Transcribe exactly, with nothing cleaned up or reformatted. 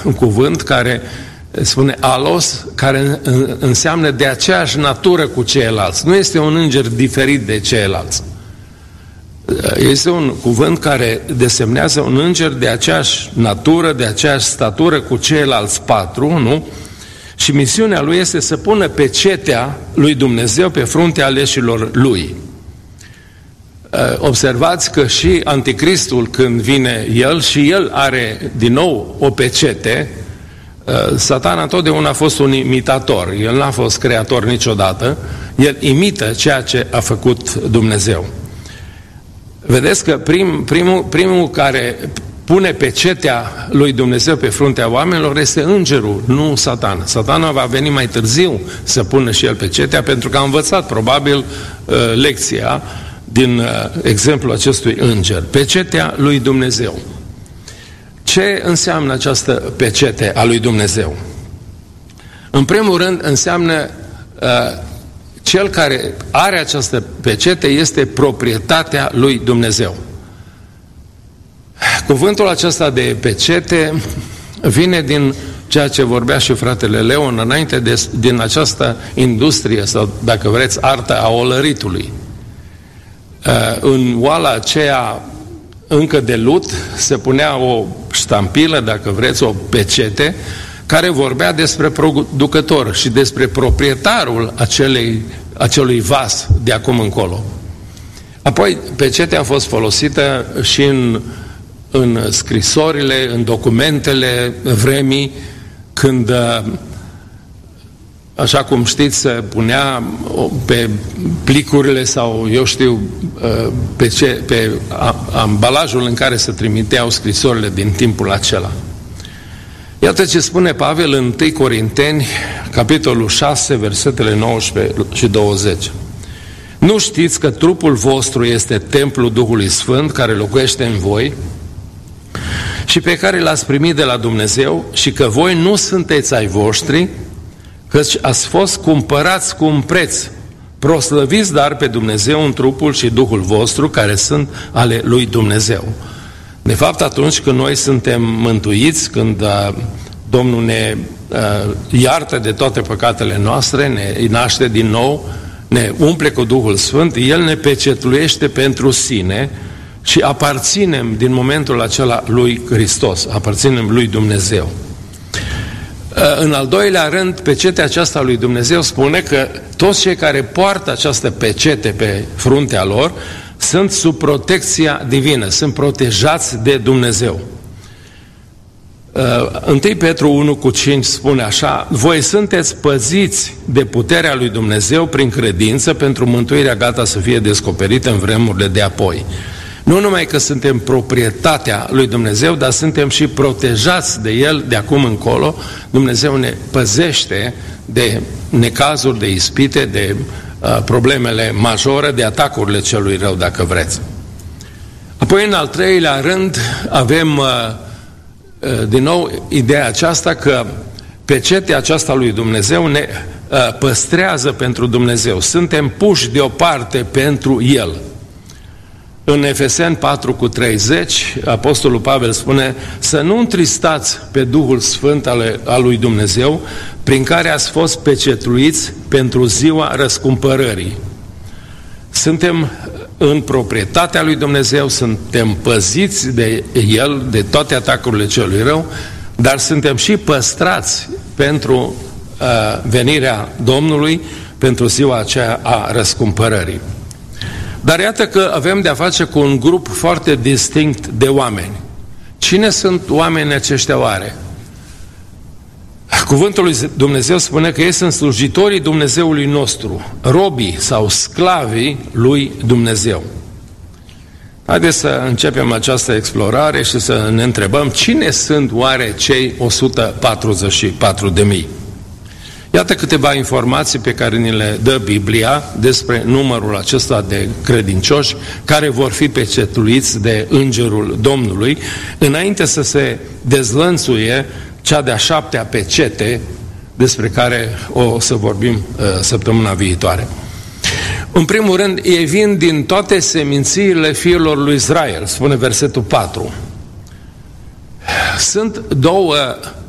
un cuvânt care spune alos, care înseamnă de aceeași natură cu ceilalți. Nu este un înger diferit de ceilalți. Este un cuvânt care desemnează un înger de aceeași natură, de aceeași statură cu ceilalți patru, nu? Și misiunea lui este să pună pecetea lui Dumnezeu pe fruntea aleșilor lui. Observați că și Anticristul, când vine el, și el are din nou o pecete. Satana întotdeauna a fost un imitator, el n-a fost creator niciodată, el imită ceea ce a făcut Dumnezeu. Vedeți că prim, primul, primul care pune pecetea lui Dumnezeu pe fruntea oamenilor este îngerul, nu Satana. Satana va veni mai târziu să pună și el pecetea, pentru că a învățat probabil lecția din exemplul acestui înger. Pecetea lui Dumnezeu. Ce înseamnă această pecete a lui Dumnezeu? În primul rând înseamnă uh, cel care are această pecete este proprietatea lui Dumnezeu. Cuvântul acesta de pecete vine din ceea ce vorbea și fratele Leon înainte, de, din această industrie sau, dacă vreți, arta a olăritului. Uh, în oala aceea încă de lut se punea o ștampilă, dacă vreți, o pecete, care vorbea despre producător și despre proprietarul acelei, acelui vas de acum încolo. Apoi, pecetea a fost folosită și în, în scrisorile, în documentele vremii, când, așa cum știți, se punea pe plicurile sau, eu știu, pe, ce, pe ambalajul în care se trimiteau scrisorile din timpul acela. Iată ce spune Pavel în întâi Corinteni, capitolul șase, versetele nouăsprezece și douăzeci. Nu știți că trupul vostru este templul Duhului Sfânt care locuiește în voi și pe care l-ați primit de la Dumnezeu și că voi nu sunteți ai voștri, căci ați fost cumpărați cu un preț. Proslăviți dar pe Dumnezeu în trupul și Duhul vostru, care sunt ale lui Dumnezeu. De fapt, atunci când noi suntem mântuiți, când uh, Domnul ne uh, iartă de toate păcatele noastre, ne naște din nou, ne umple cu Duhul Sfânt, El ne pecetluiește pentru sine și aparținem din momentul acela lui Hristos, aparținem lui Dumnezeu. În al doilea rând, pecetea aceasta lui Dumnezeu spune că toți cei care poartă această pecete pe fruntea lor sunt sub protecția divină, sunt protejați de Dumnezeu. întâi Petru unu cu cinci spune așa: voi sunteți păziți de puterea lui Dumnezeu prin credință pentru mântuirea gata să fie descoperită în vremurile de apoi. Nu numai că suntem proprietatea lui Dumnezeu, dar suntem și protejați de El de acum încolo. Dumnezeu ne păzește de necazuri, de ispite, de uh, problemele majore, de atacurile celui rău, dacă vreți. Apoi, în al treilea rând, avem uh, uh, din nou ideea aceasta că pecetea aceasta lui Dumnezeu ne uh, păstrează pentru Dumnezeu. Suntem puși deoparte pentru El. În Efeseni patru cu treizeci, Apostolul Pavel spune să nu întristați pe Duhul Sfânt al, al lui Dumnezeu, prin care ați fost pecetluiți pentru ziua răscumpărării. Suntem în proprietatea lui Dumnezeu, suntem păziți de El, de toate atacurile celui rău, dar suntem și păstrați pentru uh, venirea Domnului, pentru ziua aceea a răscumpărării. Dar iată că avem de-a face cu un grup foarte distinct de oameni. Cine sunt oamenii aceștia oare? Cuvântul lui Dumnezeu spune că ei sunt slujitorii Dumnezeului nostru, robii sau sclavii lui Dumnezeu. Haideți să începem această explorare și să ne întrebăm cine sunt oare cei o sută patruzeci și patru de mii. Iată câteva informații pe care ni le dă Biblia despre numărul acesta de credincioși care vor fi pecetluiți de Îngerul Domnului înainte să se dezlănțuie cea de-a șaptea pecete despre care o să vorbim uh, săptămâna viitoare. În primul rând, ei vin din toate semințiile fiilor lui Israel, spune versetul patru. Sunt două